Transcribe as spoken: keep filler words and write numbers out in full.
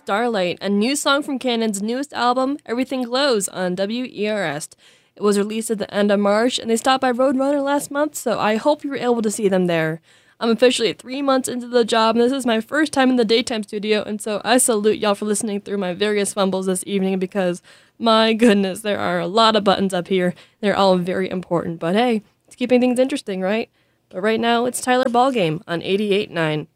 Starlight, a new song from Cannon's newest album, Everything Glows, on W E R S. It was released at the end of March, and they stopped by Roadrunner last month, so I hope you were able to see them there. I'm officially three months into the job, and this is my first time in the daytime studio, and so I salute y'all for listening through my various fumbles this evening, because, my goodness, there are a lot of buttons up here. They're all very important, but hey, it's keeping things interesting, right? But right now, it's Tyler Ballgame on eighty-eight point nine.